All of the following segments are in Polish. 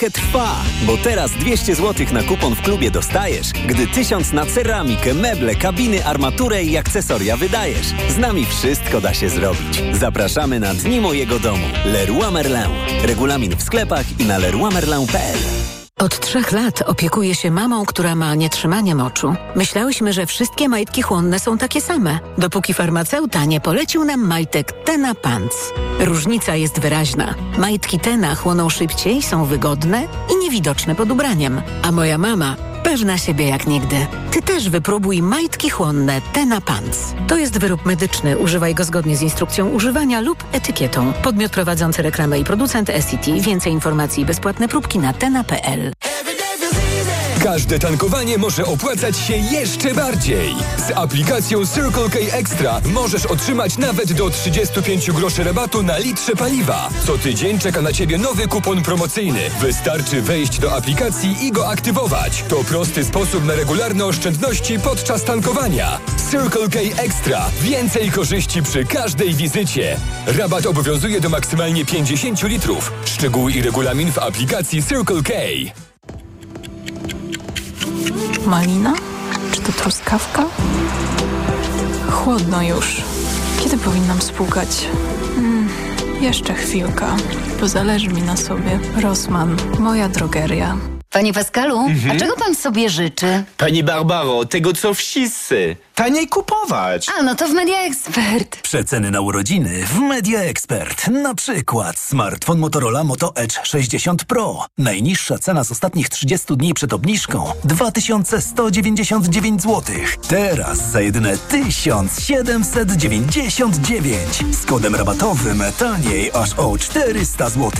Trwa, bo teraz 200 zł na kupon w klubie dostajesz, gdy 1000 na ceramikę, meble, kabiny, armaturę i akcesoria wydajesz. Z nami wszystko da się zrobić. Zapraszamy na Dni Mojego Domu. Leroy Merlin. Regulamin w sklepach i na leroymerlin.pl. Od 3 lat opiekuję się mamą, która ma nietrzymanie moczu. Myślałyśmy, że wszystkie majtki chłonne są takie same, dopóki farmaceuta nie polecił nam majtek Tena Pants. Różnica jest wyraźna. Majtki Tena chłoną szybciej, są wygodne i niewidoczne pod ubraniem. A moja mama pewna siebie jak nigdy. Ty też wypróbuj majtki chłonne Tena Pants. To jest wyrób medyczny. Używaj go zgodnie z instrukcją używania lub etykietą. Podmiot prowadzący reklamę i producent SCT. Więcej informacji i bezpłatne próbki na tena.pl. Każde tankowanie może opłacać się jeszcze bardziej. Z aplikacją Circle K Extra możesz otrzymać nawet do 35 groszy rabatu na litrze paliwa. Co tydzień czeka na Ciebie nowy kupon promocyjny. Wystarczy wejść do aplikacji i go aktywować. To prosty sposób na regularne oszczędności podczas tankowania. Circle K Extra. Więcej korzyści przy każdej wizycie. Rabat obowiązuje do maksymalnie 50 litrów. Szczegóły i regulamin w aplikacji Circle K. Malina? Czy to truskawka? Chłodno już. Kiedy powinnam spłukać? Jeszcze chwilka, bo zależy mi na sobie. Rossmann, moja drogeria. Panie Pascalu, a czego pan sobie życzy? Pani Barbaro, tego co wszyscy. Taniej kupować. A, no to w Media Expert. Przeceny na urodziny w Media Expert. Na przykład smartfon Motorola Moto Edge 60 Pro. Najniższa cena z ostatnich 30 dni przed obniżką 2199 zł. Teraz za jedyne 1799. Z kodem rabatowym taniej aż o 400 zł.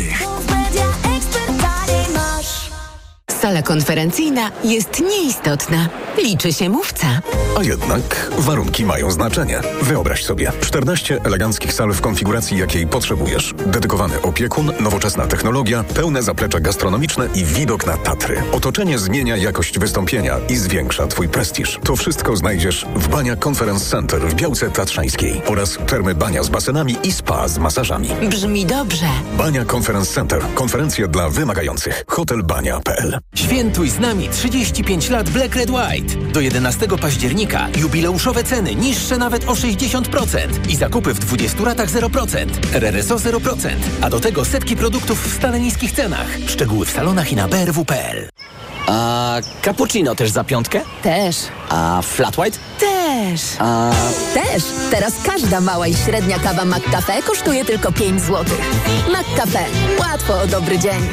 Sala konferencyjna jest nieistotna. Liczy się mówca. A jednak warunki mają znaczenie. Wyobraź sobie 14 eleganckich sal w konfiguracji, jakiej potrzebujesz. Dedykowany opiekun, nowoczesna technologia, pełne zaplecze gastronomiczne i widok na Tatry. Otoczenie zmienia jakość wystąpienia i zwiększa Twój prestiż. To wszystko znajdziesz w Bania Conference Center w Białce Tatrzańskiej oraz termy Bania z basenami i spa z masażami. Brzmi dobrze. Bania Conference Center. Konferencje dla wymagających. Hotelbania.pl. Świętuj z nami 35 lat Black Red White. Do 11 października jubileuszowe ceny niższe nawet o 60% i zakupy w 20 ratach 0%. RRSO 0%, a do tego setki produktów w stale niskich cenach. Szczegóły w salonach i na brw.pl. A cappuccino też za 5? Też. A flat white? Też. Też. Teraz każda mała i średnia kawa McCafe kosztuje tylko 5 zł. McCafe. Łatwo o dobry dzień.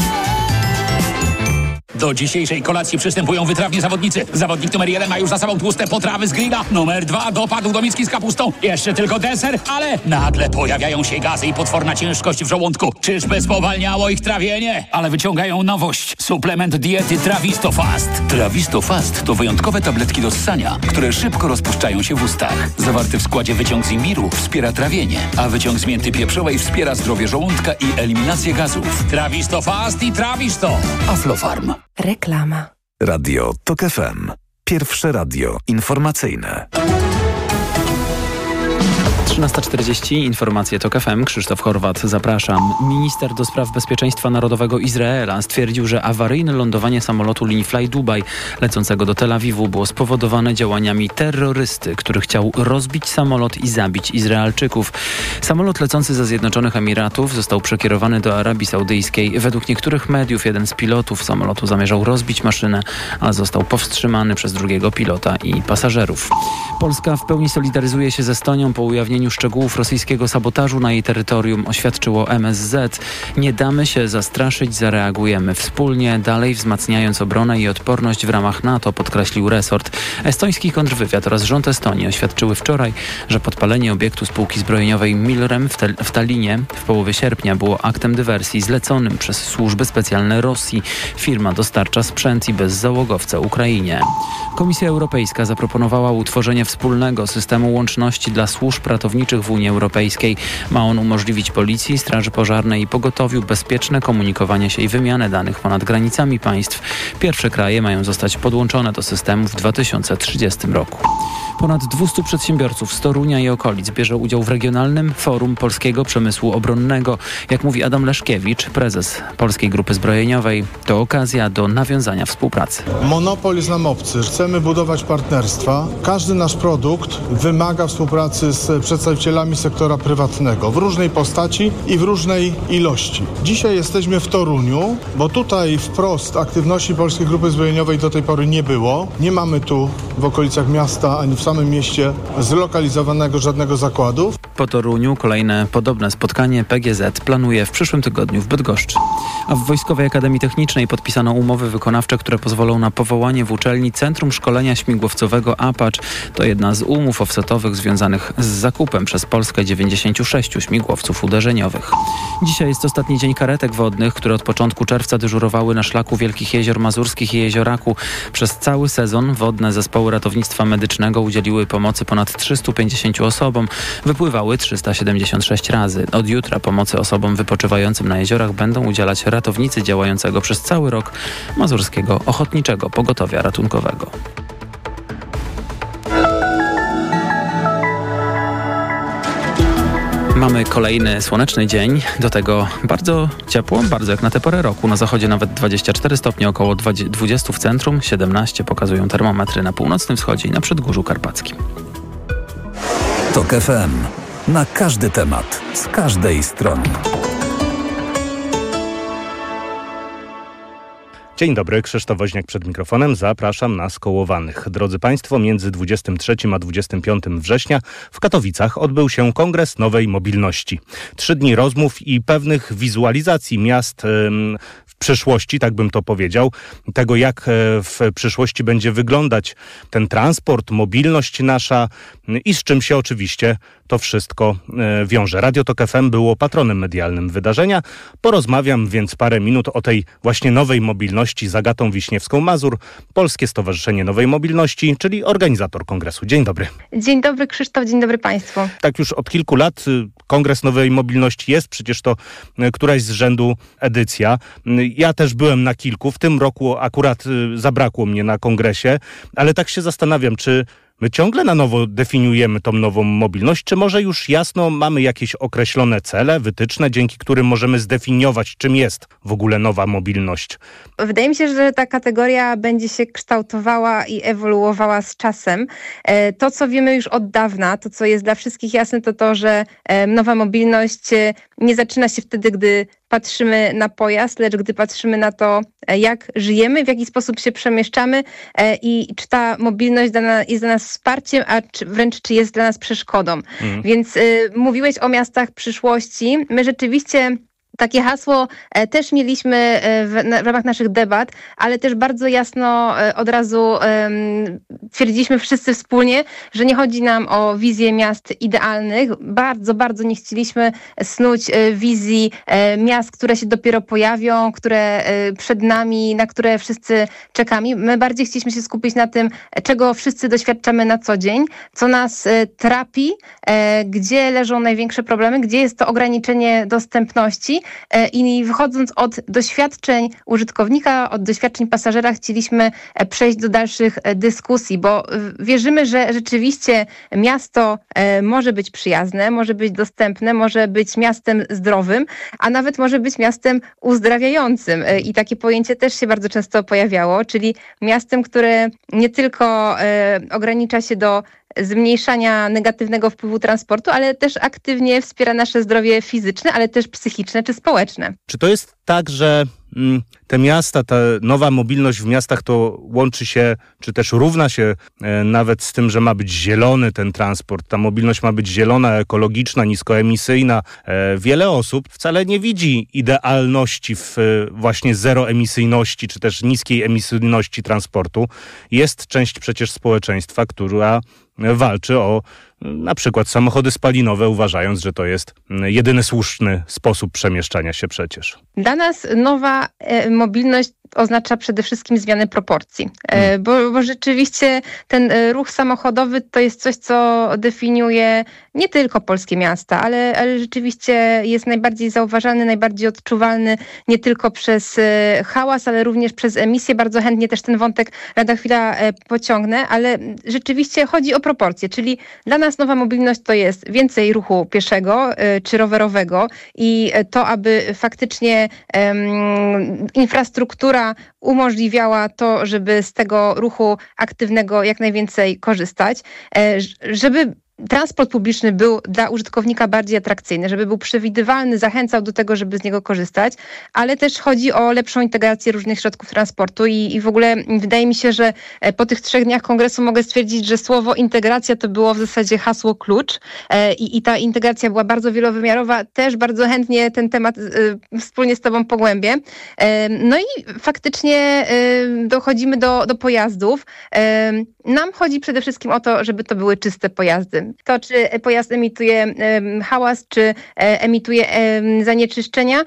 Do dzisiejszej kolacji przystępują wytrawni zawodnicy. Zawodnik numer 1 ma już za sobą tłuste potrawy z grilla. Numer 2 dopadł do miski z kapustą. Jeszcze tylko deser, ale nagle pojawiają się gazy i potworna ciężkość w żołądku. Czyżby spowalniało ich trawienie? Ale wyciągają nowość. Suplement diety Trawisto Fast. Trawisto Fast to wyjątkowe tabletki do ssania, które szybko rozpuszczają się w ustach. Zawarty w składzie wyciąg z imbiru wspiera trawienie, a wyciąg z mięty pieprzowej wspiera zdrowie żołądka i eliminację gazów. Trawisto Fast i Trawisto. Aflofarm. Reklama. Radio TOK FM. Pierwsze radio informacyjne. 13:40, informacje TOK FM, Krzysztof Horwat, zapraszam. Minister do spraw bezpieczeństwa narodowego Izraela stwierdził, że awaryjne lądowanie samolotu linii Fly Dubai lecącego do Tel Awiwu było spowodowane działaniami terrorysty, który chciał rozbić samolot i zabić Izraelczyków. Samolot lecący ze Zjednoczonych Emiratów został przekierowany do Arabii Saudyjskiej. Według niektórych mediów jeden z pilotów samolotu zamierzał rozbić maszynę, ale został powstrzymany przez drugiego pilota i pasażerów. Polska w pełni solidaryzuje się z Estonią po ujawnieniu szczegółów rosyjskiego sabotażu na jej terytorium, oświadczyło MSZ. Nie damy się zastraszyć, zareagujemy wspólnie, dalej wzmacniając obronę i odporność w ramach NATO, podkreślił resort. Estoński kontrwywiad oraz rząd Estonii oświadczyły wczoraj, że podpalenie obiektu spółki zbrojeniowej Milrem w Tallinie w połowie sierpnia było aktem dywersji zleconym przez służby specjalne Rosji. Firma dostarcza sprzęt i bezzałogowce Ukrainie. Komisja Europejska zaproponowała utworzenie wspólnego systemu łączności dla służb ratowniczych ratowniczych w Unii Europejskiej. Ma on umożliwić policji, straży pożarnej i pogotowiu bezpieczne komunikowanie się i wymianę danych ponad granicami państw. Pierwsze kraje mają zostać podłączone do systemu w 2030 roku. Ponad 200 przedsiębiorców z Torunia i okolic bierze udział w regionalnym forum polskiego przemysłu obronnego. Jak mówi Adam Leszkiewicz, prezes Polskiej Grupy Zbrojeniowej, to okazja do nawiązania współpracy. Monopol jest nam obcy. Chcemy budować partnerstwa. Każdy nasz produkt wymaga współpracy z przedstawicielami sektora prywatnego w różnej postaci i w różnej ilości. Dzisiaj jesteśmy w Toruniu, bo tutaj wprost aktywności Polskiej Grupy Zbrojeniowej do tej pory nie było. Nie mamy tu w okolicach miasta ani w samym mieście zlokalizowanego żadnego zakładu. Po Toruniu kolejne podobne spotkanie PGZ planuje w przyszłym tygodniu w Bydgoszczy. A w Wojskowej Akademii Technicznej podpisano umowy wykonawcze, które pozwolą na powołanie w uczelni Centrum Szkolenia Śmigłowcowego Apache. To jedna z umów offsetowych związanych z zakupem przez Polskę 96 śmigłowców uderzeniowych. Dzisiaj jest ostatni dzień karetek wodnych, które od początku czerwca dyżurowały na szlaku Wielkich Jezior Mazurskich i Jezioraku. Przez cały sezon wodne zespoły ratownictwa medycznego udzieliły pomocy ponad 350 osobom. Wypływały 376 razy. Od jutra pomocy osobom wypoczywającym na jeziorach będą udzielać ratownicy działającego przez cały rok Mazurskiego Ochotniczego Pogotowia Ratunkowego. Mamy kolejny słoneczny dzień, do tego bardzo ciepło, bardzo jak na tę porę roku. Na zachodzie nawet 24 stopnie, około 20 w centrum, 17 pokazują termometry na północnym wschodzie i na Przedgórzu Karpackim. TOK FM. Na każdy temat, z każdej strony. Dzień dobry, Krzysztof Woźniak przed mikrofonem. Zapraszam na Skołowanych. Drodzy Państwo, między 23 a 25 września w Katowicach odbył się Kongres Nowej Mobilności. 3 dni rozmów i pewnych wizualizacji miast w przyszłości, tak bym to powiedział, tego jak w przyszłości będzie wyglądać ten transport, mobilność nasza i z czym się oczywiście to wszystko wiąże. Radio TOK FM było patronem medialnym wydarzenia. Porozmawiam więc parę minut o tej właśnie nowej mobilności z Agatą Wiśniewską-Mazur, Polskie Stowarzyszenie Nowej Mobilności, czyli organizator kongresu. Dzień dobry. Dzień dobry Krzysztof, dzień dobry Państwu. Tak już od kilku lat Kongres Nowej Mobilności jest, przecież to któraś z rzędu edycja. Ja też byłem na kilku, w tym roku akurat zabrakło mnie na kongresie, ale tak się zastanawiam, czy my ciągle na nowo definiujemy tą nową mobilność, czy może już jasno mamy jakieś określone cele, wytyczne, dzięki którym możemy zdefiniować, czym jest w ogóle nowa mobilność? Wydaje mi się, że ta kategoria będzie się kształtowała i ewoluowała z czasem. To, co wiemy już od dawna, to, co jest dla wszystkich jasne, to to, że nowa mobilność nie zaczyna się wtedy, gdy patrzymy na pojazd, lecz gdy patrzymy na to, jak żyjemy, w jaki sposób się przemieszczamy i czy ta mobilność jest dla nas wsparciem, a wręcz czy jest dla nas przeszkodą. Więc mówiłeś o miastach przyszłości. My rzeczywiście takie hasło też mieliśmy w ramach naszych debat, ale też bardzo jasno od razu twierdziliśmy wszyscy wspólnie, że nie chodzi nam o wizję miast idealnych. Bardzo, bardzo nie chcieliśmy snuć wizji miast, które się dopiero pojawią, które przed nami, na które wszyscy czekamy. My bardziej chcieliśmy się skupić na tym, czego wszyscy doświadczamy na co dzień, co nas trapi, gdzie leżą największe problemy, gdzie jest to ograniczenie dostępności. I wychodząc od doświadczeń użytkownika, od doświadczeń pasażera, chcieliśmy przejść do dalszych dyskusji, bo wierzymy, że rzeczywiście miasto może być przyjazne, może być dostępne, może być miastem zdrowym, a nawet może być miastem uzdrawiającym. I takie pojęcie też się bardzo często pojawiało, czyli miastem, które nie tylko ogranicza się do zmniejszania negatywnego wpływu transportu, ale też aktywnie wspiera nasze zdrowie fizyczne, ale też psychiczne czy społeczne. Czy to jest tak, że te miasta, ta nowa mobilność w miastach to łączy się, czy też równa się nawet z tym, że ma być zielony ten transport. Ta mobilność ma być zielona, ekologiczna, niskoemisyjna. Wiele osób wcale nie widzi idealności w właśnie zeroemisyjności, czy też niskiej emisyjności transportu. Jest część przecież społeczeństwa, która walczy o na przykład samochody spalinowe, uważając, że to jest jedyny słuszny sposób przemieszczania się przecież. Dla nas nowa mobilność oznacza przede wszystkim zmianę proporcji. Bo rzeczywiście ten ruch samochodowy to jest coś, co definiuje nie tylko polskie miasta, ale rzeczywiście jest najbardziej zauważalny, najbardziej odczuwalny nie tylko przez hałas, ale również przez emisję. Bardzo chętnie też ten wątek lada chwila pociągnę, ale rzeczywiście chodzi o proporcje, czyli dla nas nowa mobilność to jest więcej ruchu pieszego czy rowerowego i to, aby faktycznie infrastruktura umożliwiała to, żeby z tego ruchu aktywnego jak najwięcej korzystać, żeby transport publiczny był dla użytkownika bardziej atrakcyjny, żeby był przewidywalny, zachęcał do tego, żeby z niego korzystać, ale też chodzi o lepszą integrację różnych środków transportu i w ogóle wydaje mi się, że po tych 3 dniach kongresu mogę stwierdzić, że słowo integracja to było w zasadzie hasło klucz i ta integracja była bardzo wielowymiarowa. Też bardzo chętnie ten temat wspólnie z Tobą pogłębię. No i faktycznie dochodzimy do pojazdów. Nam chodzi przede wszystkim o to, żeby to były czyste pojazdy. To, czy pojazd emituje hałas, czy emituje zanieczyszczenia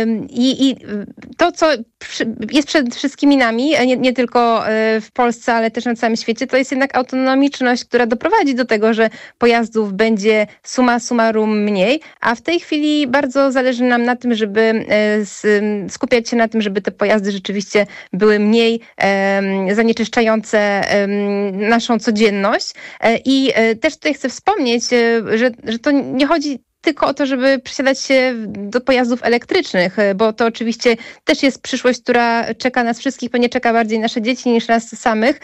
i to, co jest przed wszystkimi nami, nie tylko w Polsce, ale też na całym świecie, to jest jednak autonomiczność, która doprowadzi do tego, że pojazdów będzie summa summarum mniej, a w tej chwili bardzo zależy nam na tym, żeby skupiać się na tym, żeby te pojazdy rzeczywiście były mniej zanieczyszczające naszą codzienność. I też tutaj chcę wspomnieć, że to nie chodzi tylko o to, żeby przesiadać się do pojazdów elektrycznych, bo to oczywiście też jest przyszłość, która czeka nas wszystkich, pewnie czeka bardziej nasze dzieci niż nas samych,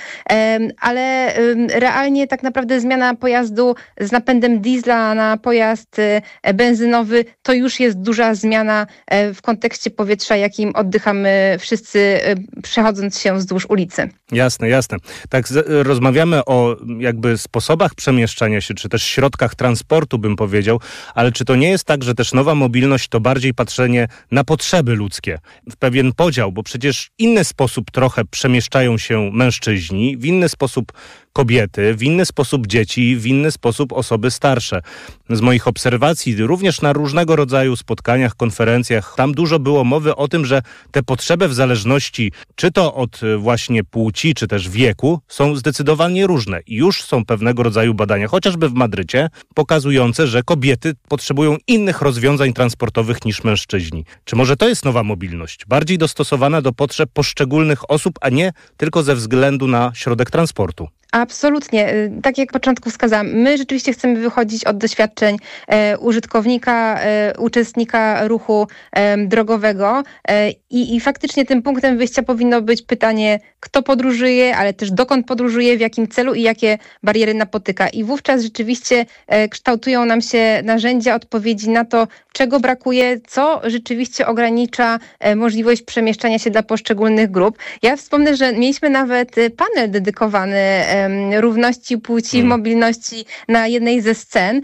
ale realnie tak naprawdę zmiana pojazdu z napędem diesla na pojazd benzynowy to już jest duża zmiana w kontekście powietrza, jakim oddychamy wszyscy przechodząc się wzdłuż ulicy. Jasne. Tak rozmawiamy o jakby sposobach przemieszczania się, czy też środkach transportu, bym powiedział, ale czy to nie jest tak, że też nowa mobilność to bardziej patrzenie na potrzeby ludzkie, w pewien podział, bo przecież w inny sposób trochę przemieszczają się mężczyźni, w inny sposób kobiety, w inny sposób dzieci, w inny sposób osoby starsze. Z moich obserwacji, również na różnego rodzaju spotkaniach, konferencjach, tam dużo było mowy o tym, że te potrzeby w zależności czy to od właśnie płci, czy też wieku są zdecydowanie różne. I już są pewnego rodzaju badania, chociażby w Madrycie, pokazujące, że kobiety potrzebują innych rozwiązań transportowych niż mężczyźni. Czy może to jest nowa mobilność? Bardziej dostosowana do potrzeb poszczególnych osób, a nie tylko ze względu na środek transportu? Absolutnie. Tak jak w początku wskazałam, my rzeczywiście chcemy wychodzić od doświadczeń użytkownika, uczestnika ruchu drogowego i faktycznie tym punktem wyjścia powinno być pytanie, kto podróżuje, ale też dokąd podróżuje, w jakim celu i jakie bariery napotyka. I wówczas rzeczywiście kształtują nam się narzędzia odpowiedzi na to, czego brakuje, co rzeczywiście ogranicza możliwość przemieszczania się dla poszczególnych grup. Ja wspomnę, że mieliśmy nawet panel dedykowany równości płci w mobilności na jednej ze scen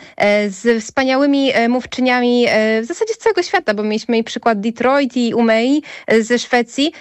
z wspaniałymi mówczyniami w zasadzie z całego świata, bo mieliśmy i przykład Detroit i Umei ze Szwecji,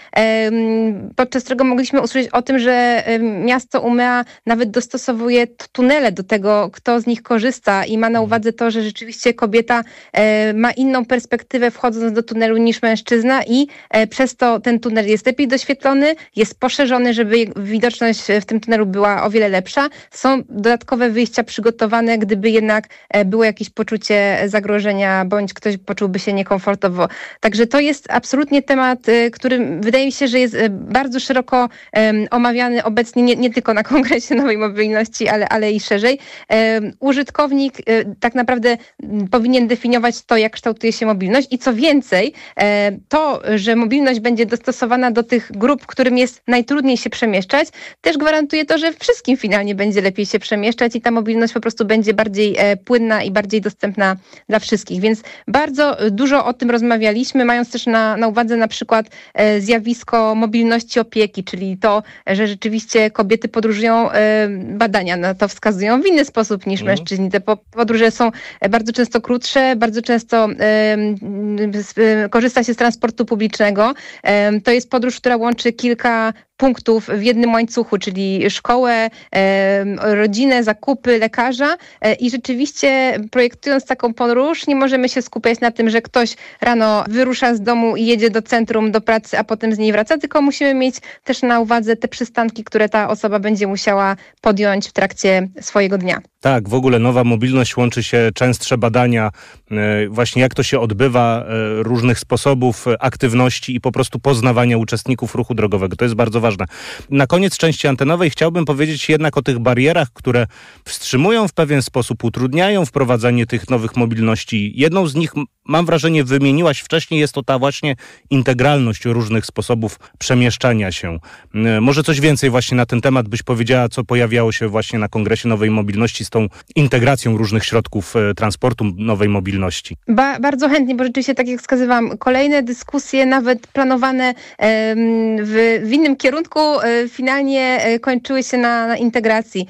podczas którego mogliśmy usłyszeć o tym, że miasto Umea nawet dostosowuje tunele do tego, kto z nich korzysta i ma na uwadze to, że rzeczywiście kobieta ma inną perspektywę wchodząc do tunelu niż mężczyzna i przez to ten tunel jest lepiej doświetlony, jest poszerzony, żeby widoczność w tym tunelu była o wiele lepsza. Są dodatkowe wyjścia przygotowane, gdyby jednak było jakieś poczucie zagrożenia, bądź ktoś poczułby się niekomfortowo. Także to jest absolutnie temat, który wydaje mi się, że jest bardzo szeroko omawiany obecnie nie tylko na Kongresie Nowej Mobilności, ale i szerzej. Użytkownik tak naprawdę powinien definiować to, jak kształtuje się mobilność i co więcej, to, że mobilność będzie dostosowana do tych grup, którym jest najtrudniej się przemieszczać, też gwarantuje to, że wszystkim finalnie będzie lepiej się przemieszczać i ta mobilność po prostu będzie bardziej płynna i bardziej dostępna dla wszystkich. Więc bardzo dużo o tym rozmawialiśmy, mając też na uwadze na przykład zjawisko mobilności opieki, czyli to, że rzeczywiście kobiety podróżują, badania na to wskazują w inny sposób niż mężczyźni. Te podróże są bardzo często krótsze, bardzo często korzysta się z transportu publicznego. To jest podróż, która łączy kilka punktów w jednym łańcuchu, czyli szkołę, rodzinę, zakupy, lekarza i rzeczywiście projektując taką podróż nie możemy się skupiać na tym, że ktoś rano wyrusza z domu i jedzie do centrum, do pracy, a potem z niej wraca, tylko musimy mieć też na uwadze te przystanki, które ta osoba będzie musiała podjąć w trakcie swojego dnia. Tak, w ogóle nowa mobilność łączy się częstsze badania, właśnie jak to się odbywa, różnych sposobów aktywności i po prostu poznawania uczestników ruchu drogowego. To jest bardzo ważne. Na koniec części antenowej chciałbym powiedzieć jednak o tych barierach, które wstrzymują w pewien sposób, utrudniają wprowadzanie tych nowych mobilności. Jedną z nich, mam wrażenie, wymieniłaś wcześniej, jest to ta właśnie integralność różnych sposobów przemieszczania się. Może coś więcej właśnie na ten temat byś powiedziała, co pojawiało się właśnie na Kongresie Nowej Mobilności z tą integracją różnych środków transportu nowej mobilności. Bardzo chętnie, bo rzeczywiście, tak jak wskazywałam, kolejne dyskusje, nawet planowane w innym kierunku, finalnie kończyły się na integracji.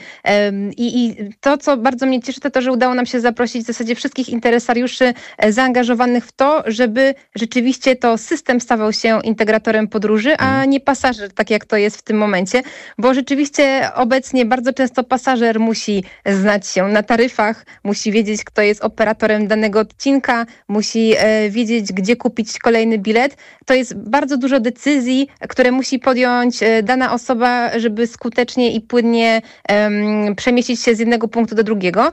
I to, co bardzo mnie cieszy, to, że udało nam się zaprosić w zasadzie wszystkich interesariuszy zaangażowanych w to, żeby rzeczywiście to system stawał się integratorem podróży, a nie pasażer, tak jak to jest w tym momencie, bo rzeczywiście obecnie bardzo często pasażer musi znać się na taryfach, musi wiedzieć, kto jest operatorem danego odcinka, musi wiedzieć, gdzie kupić kolejny bilet. To jest bardzo dużo decyzji, które musi podjąć dana osoba, żeby skutecznie i płynnie przemieścić się z jednego punktu do drugiego.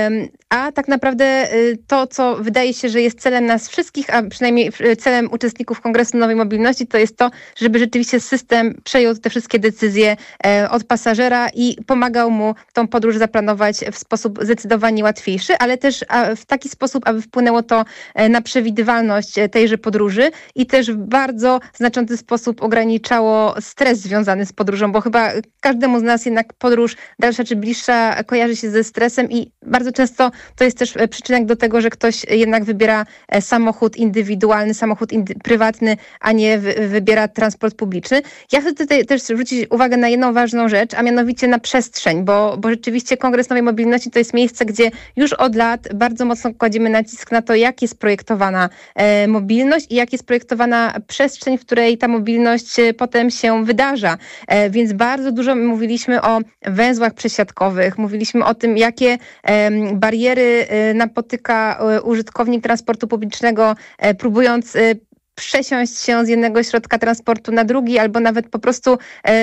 A tak naprawdę to, co wydaje się, że jest celem nas wszystkich, a przynajmniej celem uczestników Kongresu Nowej Mobilności, to jest to, żeby rzeczywiście system przejął te wszystkie decyzje od pasażera i pomagał mu tą podróż zaplanować w sposób zdecydowanie łatwiejszy, ale też w taki sposób, aby wpłynęło to na przewidywalność tejże podróży i też w bardzo znaczący sposób ograniczało stres związany z podróżą, bo chyba każdemu z nas jednak podróż dalsza czy bliższa kojarzy się ze stresem i bardzo często to jest też przyczynek do tego, że ktoś jednak wybiera samochód indywidualny, samochód prywatny, a nie wybiera transport publiczny. Ja chcę tutaj też zwrócić uwagę na jedną ważną rzecz, a mianowicie na przestrzeń, bo rzeczywiście Kongres Nowej Mobilności to jest miejsce, gdzie już od lat bardzo mocno kładziemy nacisk na to, jak jest projektowana mobilność i jak jest projektowana przestrzeń, w której ta mobilność potem się wydarza. Więc bardzo dużo mówiliśmy o węzłach przesiadkowych, mówiliśmy o tym, jakie bariery napotyka użytkownik transportu publicznego, próbując przesiąść się z jednego środka transportu na drugi, albo nawet po prostu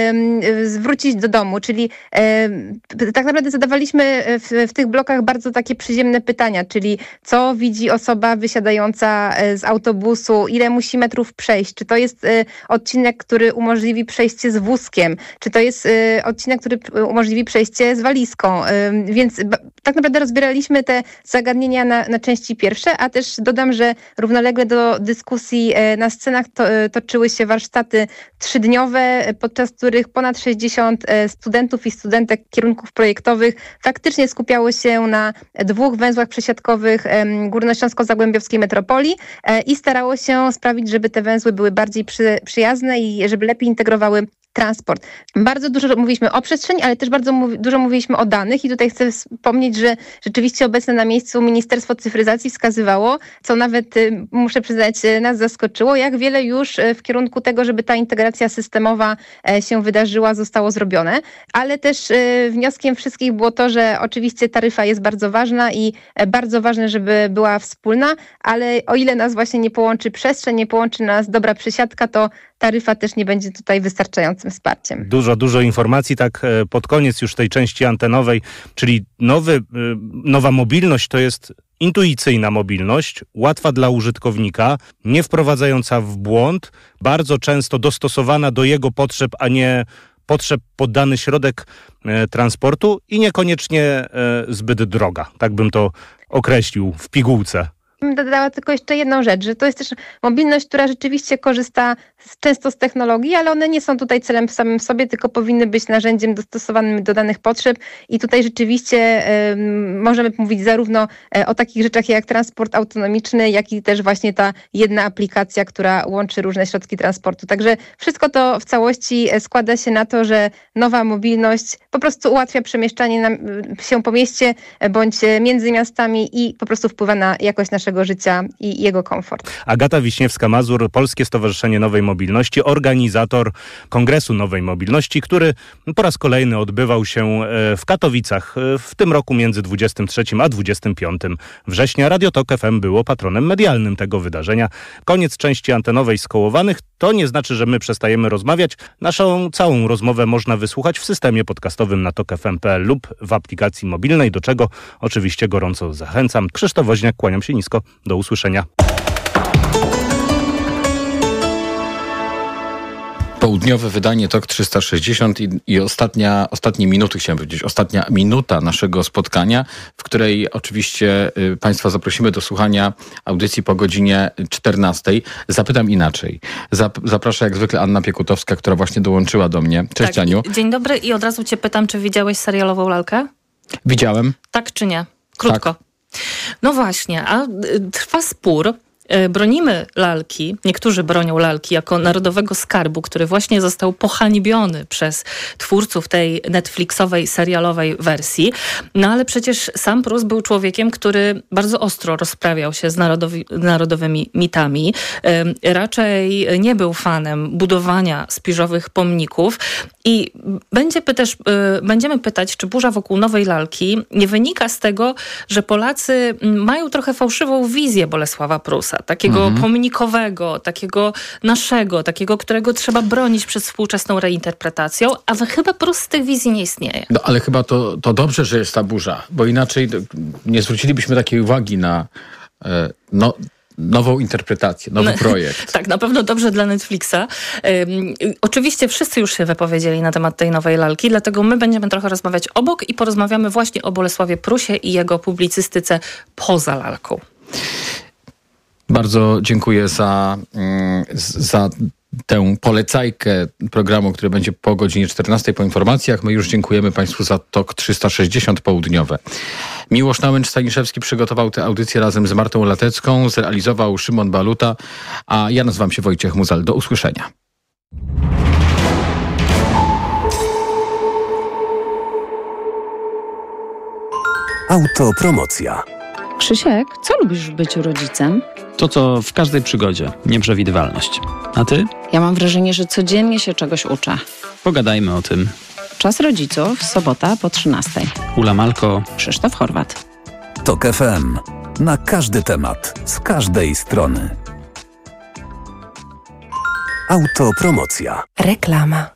wrócić do domu. Czyli tak naprawdę zadawaliśmy w tych blokach bardzo takie przyziemne pytania, czyli co widzi osoba wysiadająca z autobusu, ile musi metrów przejść, czy to jest odcinek, który umożliwi przejście z wózkiem, czy to jest odcinek, który umożliwi przejście z walizką. Więc tak naprawdę rozbieraliśmy te zagadnienia na części pierwsze, a też dodam, że równolegle do dyskusji na scenach toczyły się warsztaty 3-dniowe, podczas których ponad 60 studentów i studentek kierunków projektowych faktycznie skupiało się na 2 węzłach przesiadkowych Górnośląsko-Zagłębiowskiej metropolii i starało się sprawić, żeby te węzły były bardziej przyjazne i żeby lepiej integrowały transport. Bardzo dużo mówiliśmy o przestrzeni, ale też bardzo dużo mówiliśmy o danych i tutaj chcę wspomnieć, że rzeczywiście obecne na miejscu Ministerstwo Cyfryzacji wskazywało, co nawet, muszę przyznać, nas zaskoczyło, jak wiele już w kierunku tego, żeby ta integracja systemowa się wydarzyła, zostało zrobione, ale też wnioskiem wszystkich było to, że oczywiście taryfa jest bardzo ważna i bardzo ważne, żeby była wspólna, ale o ile nas właśnie nie połączy przestrzeń, nie połączy nas dobra przesiadka, to taryfa też nie będzie tutaj wystarczającym wsparciem. Dużo informacji tak pod koniec już tej części antenowej, czyli nowa mobilność to jest intuicyjna mobilność, łatwa dla użytkownika, nie wprowadzająca w błąd, bardzo często dostosowana do jego potrzeb, a nie potrzeb pod dany środek transportu i niekoniecznie zbyt droga. Tak bym to określił w pigułce. Dodała tylko jeszcze jedną rzecz, że to jest też mobilność, która rzeczywiście korzysta często z technologii, ale one nie są tutaj celem samym w sobie, tylko powinny być narzędziem dostosowanym do danych potrzeb i tutaj rzeczywiście możemy mówić zarówno o takich rzeczach jak transport autonomiczny, jak i też właśnie ta jedna aplikacja, która łączy różne środki transportu. Także wszystko to w całości składa się na to, że nowa mobilność po prostu ułatwia przemieszczanie się po mieście bądź między miastami i po prostu wpływa na jakość naszego naszego życia i jego komfort. Agata Wiśniewska-Mazur, Polskie Stowarzyszenie Nowej Mobilności, organizator Kongresu Nowej Mobilności, który po raz kolejny odbywał się w Katowicach w tym roku między 23 a 25 września. Radio Tok FM było patronem medialnym tego wydarzenia. Koniec części antenowej Skołowanych. To nie znaczy, że my przestajemy rozmawiać. Naszą całą rozmowę można wysłuchać w systemie podcastowym na tokfm.pl lub w aplikacji mobilnej, do czego oczywiście gorąco zachęcam. Krzysztof Woźniak, kłaniam się nisko. Do usłyszenia. Południowe wydanie TOK 360 i ostatnie minuty, chciałem powiedzieć, ostatnia minuta naszego spotkania, w której oczywiście Państwa zaprosimy do słuchania audycji po godzinie 14. Zapytam inaczej. Zapraszam jak zwykle Anna Piekutowska, która właśnie dołączyła do mnie. Cześć, tak, Aniu. Dzień dobry i od razu cię pytam, czy widziałeś serialową lalkę? Widziałem. Tak czy nie? Krótko. Tak. No właśnie, a trwa spór. Bronimy lalki, niektórzy bronią lalki jako narodowego skarbu, który właśnie został pohańbiony przez twórców tej Netflixowej, serialowej wersji. No ale przecież sam Prus był człowiekiem, który bardzo ostro rozprawiał się z narodowymi mitami. Raczej nie był fanem budowania spiżowych pomników. I będziemy pytać, czy burza wokół nowej lalki nie wynika z tego, że Polacy mają trochę fałszywą wizję Bolesława Prusa. Takiego pomnikowego, takiego naszego, takiego, którego trzeba bronić przed współczesną reinterpretacją, a chyba Prus z tych wizji nie istnieje. No ale chyba to dobrze, że jest ta burza, bo inaczej nie zwrócilibyśmy takiej uwagi na nową interpretację, nowy projekt. Tak, na pewno dobrze dla Netflixa. Oczywiście wszyscy już się wypowiedzieli na temat tej nowej lalki, dlatego my będziemy trochę rozmawiać obok i porozmawiamy właśnie o Bolesławie Prusie i jego publicystyce poza lalką. Bardzo dziękuję za tę polecajkę programu, który będzie po godzinie 14 po informacjach. My już dziękujemy Państwu za TOK 360 południowe. Miłosz Nałęcz-Staniszewski przygotował tę audycję razem z Martą Latecką, zrealizował Szymon Baluta, a ja nazywam się Wojciech Muzal. Do usłyszenia. Autopromocja. Krzysiek, co lubisz w byciu rodzicem? To, co w każdej przygodzie. Nieprzewidywalność. A ty? Ja mam wrażenie, że codziennie się czegoś uczę. Pogadajmy o tym. Czas rodziców, sobota po 13. Ula Malko. Krzysztof Horwat. TOK FM. Na każdy temat. Z każdej strony. Autopromocja. Reklama.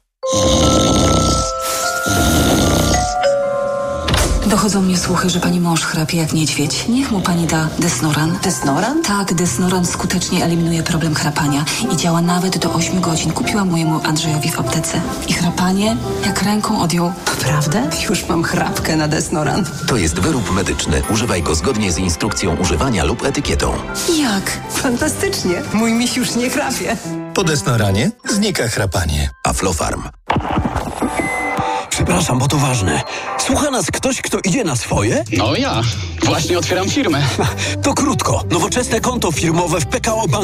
Dochodzą mnie słuchy, że pani mąż chrapie jak niedźwiedź. Niech mu pani da Desnoran. Desnoran? Tak, Desnoran skutecznie eliminuje problem chrapania i działa nawet do 8 godzin. Kupiłam mojemu Andrzejowi w aptece. I chrapanie jak ręką odjął. Naprawdę? Już mam chrapkę na Desnoran. To jest wyrób medyczny. Używaj go zgodnie z instrukcją używania lub etykietą. Jak? Fantastycznie. Mój miś już nie chrapie. Po Desnoranie znika chrapanie. Aflofarm. Przepraszam, bo to ważne. Słucha nas ktoś, kto idzie na swoje? No ja. Właśnie otwieram firmę. To krótko. Nowoczesne konto firmowe w PKO Bank